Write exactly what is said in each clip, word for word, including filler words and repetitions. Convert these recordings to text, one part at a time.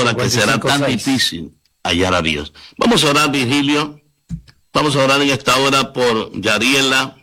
hora que será tan difícil hallar a Dios. Vamos a orar, Virgilio. Vamos a orar en esta hora por Yariela,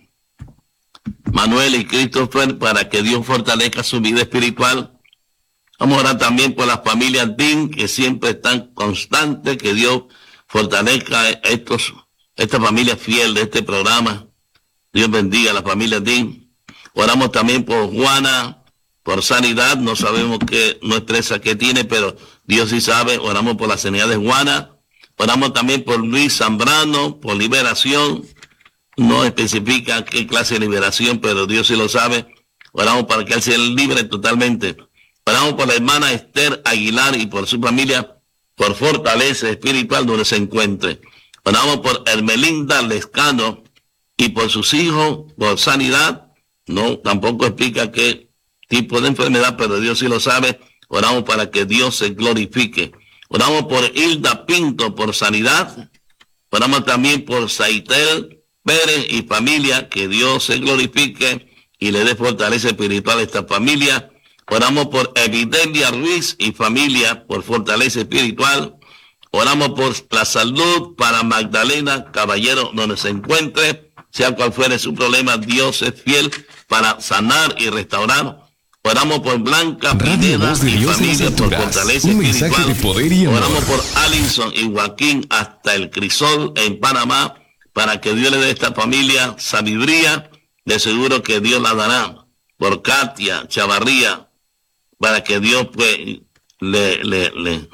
Manuel y Christopher, para que Dios fortalezca su vida espiritual. Vamos a orar también por las familias Dean, que siempre están constantes, que Dios fortalezca a estos, esta familia fiel de este programa. Dios bendiga a la familia Dean. Oramos también por Juana, por sanidad. No sabemos qué, no expresa qué tiene, pero Dios sí sabe. Oramos por la sanidad de Juana. Oramos también por Luis Zambrano, por liberación. No especifica qué clase de liberación, pero Dios sí lo sabe. Oramos para que él sea libre totalmente. Oramos por la hermana Esther Aguilar y por su familia, por fortaleza espiritual donde se encuentre. Oramos por Hermelinda Lescano y por sus hijos, por sanidad. No, tampoco explica qué tipo de enfermedad, pero Dios sí lo sabe. Oramos para que Dios se glorifique. Oramos por Hilda Pinto, por sanidad. Oramos también por Saitel Pérez y familia, que Dios se glorifique y le dé fortaleza espiritual a esta familia. Oramos por Evidelia Ruiz y familia, por fortaleza espiritual. Oramos por la salud para Magdalena Caballero, donde se encuentre, sea cual fuere su problema, Dios es fiel para sanar y restaurar. Oramos por Blanca Pineda y familia, por fortaleza un espiritual. mensaje de poder y amor. Oramos por Alison y Joaquín hasta el Crisol en Panamá, para que Dios le dé a esta familia sabiduría. De seguro que Dios la dará. Por Katia Chavarría, para que Dios pues le, le, le,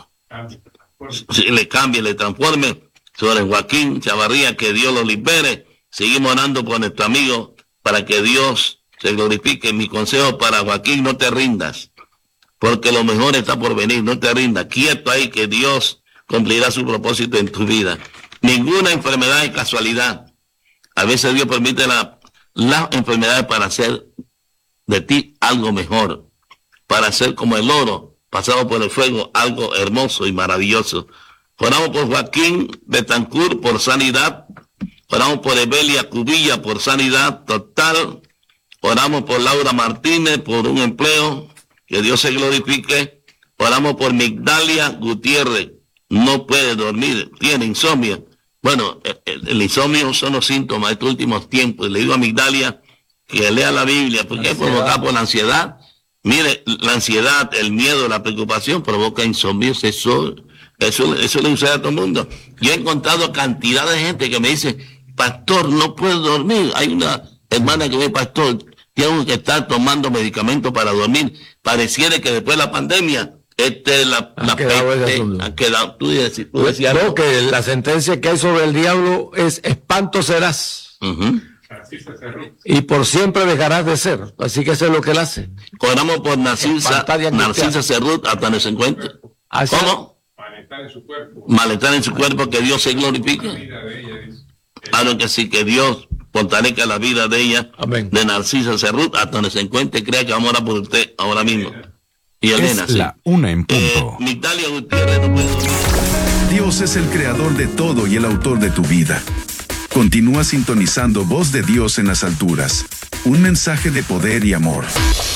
le cambie, le transforme. Sobre Joaquín Chavarría, que Dios lo libere. Seguimos orando por nuestro amigo para que Dios se glorifique. Mi consejo para Joaquín: no te rindas, porque lo mejor está por venir. No te rindas, quieto ahí, que Dios cumplirá su propósito en tu vida. Ninguna enfermedad es casualidad. A veces Dios permite la, las enfermedades para hacer de ti algo mejor, para hacer como el oro pasado por el fuego, algo hermoso y maravilloso. Oramos por Joaquín Betancourt por sanidad. Oramos por Evelia Cubilla por sanidad total. Oramos por Laura Martínez por un empleo, que Dios se glorifique. Oramos por Migdalia Gutiérrez, no puede dormir, tiene insomnio. Bueno, el, el insomnio son los síntomas de estos últimos tiempos. Le digo a Migdalia que lea la Biblia, porque es provocada por la ansiedad. Mire, la ansiedad, el miedo, la preocupación provoca insomnio. Eso, eso, eso le sucede a todo el mundo. Yo he encontrado cantidad de gente que me dice: pastor, no puedo dormir. Hay una hermana que me dice: pastor, tengo que estar tomando medicamentos para dormir. Pareciera que después de la pandemia, este, la, la peste, ha quedado. Tú decías, tú decías no, que la sentencia que hay sobre el diablo es: espanto serás. Uh-huh. Y por siempre dejarás de ser. Así que eso es lo que él hace. Oramos por Narcisa, Narcisa Cerrut hasta no se encuentre. ¿Cómo? Malestar en su cuerpo. Malestar en su cuerpo, que Dios se glorifique. Claro que sí, que Dios fortalezca la vida de ella. Amén. De Narcisa Cerrut hasta donde se encuentre. Crea que vamos a orar por usted ahora mismo. Y Elena, es sí. La una en punto. Eh, Migdalia Gutiérrez no puede dormir. Dios es el creador de todo y el autor de tu vida. Continúa sintonizando Voz de Dios en las alturas. Un mensaje de poder y amor.